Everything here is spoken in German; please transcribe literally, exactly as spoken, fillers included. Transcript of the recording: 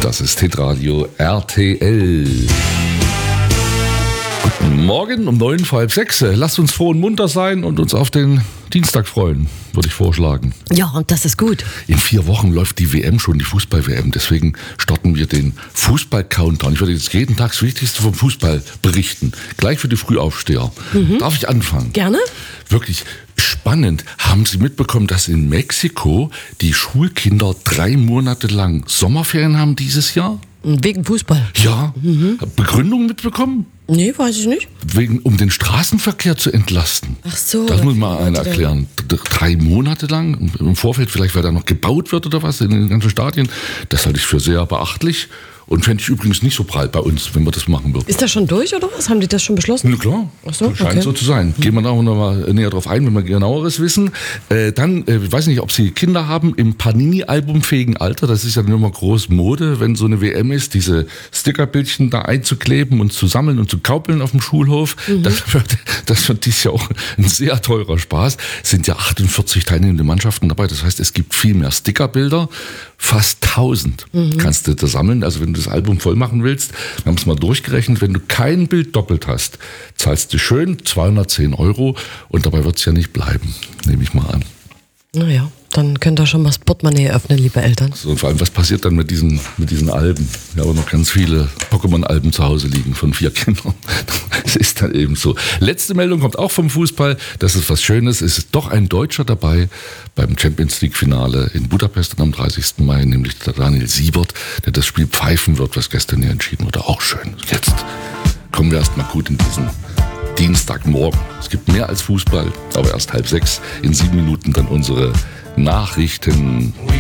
Das ist Hitradio R T L. Guten Morgen um neun, vor halb sechs. Lasst uns froh und munter sein und uns auf den Dienstag freuen, würde ich vorschlagen. Ja, und das ist gut. In vier Wochen läuft die W M schon, die Fußball-W M. Deswegen starten wir den Fußball-Countdown. Ich würde jetzt jeden Tag das Wichtigste vom Fußball berichten. Gleich für die Frühaufsteher. Mhm. Darf ich anfangen? Gerne. Wirklich spannend. Haben Sie mitbekommen, dass in Mexiko die Schulkinder drei Monate lang Sommerferien haben dieses Jahr? Wegen Fußball? Ja. Mhm. Begründung mitbekommen? Nee, weiß ich nicht. Wegen, um den Straßenverkehr zu entlasten. Ach so. Das muss mal einer erklären. Drei Monate lang, im Vorfeld vielleicht, weil da noch gebaut wird oder was in den ganzen Stadien. Das halte ich für sehr beachtlich. Und fände ich übrigens nicht so prall bei uns, wenn wir das machen würden. Ist das schon durch oder was? Haben die das schon beschlossen? Na klar, Ach so, scheint okay. so zu sein. Gehen wir da noch mal näher drauf ein, wenn wir genaueres wissen. Äh, dann, äh, ich weiß nicht, ob Sie Kinder haben im Panini-albumfähigen Alter. Das ist ja immer groß Mode, wenn so eine W M ist, diese Stickerbildchen da einzukleben und zu sammeln und zu kaupeln auf dem Schulhof. Mhm. Das wird, das wird dies Jahr auch ein sehr teurer Spaß. Es sind ja achtundvierzig teilnehmende Mannschaften dabei. Das heißt, es gibt viel mehr Stickerbilder. Fast tausend mhm. kannst du da sammeln. Also wenn du das Album voll machen willst, wir haben es mal durchgerechnet, wenn du kein Bild doppelt hast, zahlst du schön zweihundertzehn Euro und dabei wird es ja nicht bleiben, nehme ich mal an. Naja, dann könnt ihr schon mal das Portemonnaie öffnen, liebe Eltern. So, und vor allem, was passiert dann mit diesen, mit diesen Alben? Ja, aber noch ganz viele Pokémon-Alben zu Hause liegen von vier Kindern. Das ist dann eben so. Letzte Meldung kommt auch vom Fußball. Das ist was Schönes. Es ist doch ein Deutscher dabei beim Champions League-Finale in Budapest am dreißigsten Mai, nämlich der Daniel Siebert, der das Spiel pfeifen wird, was gestern hier entschieden wurde. Auch schön. Jetzt kommen wir erst mal gut in diesen Dienstagmorgen. Es gibt mehr als Fußball, aber erst halb sechs. In sieben Minuten dann unsere Nachrichten.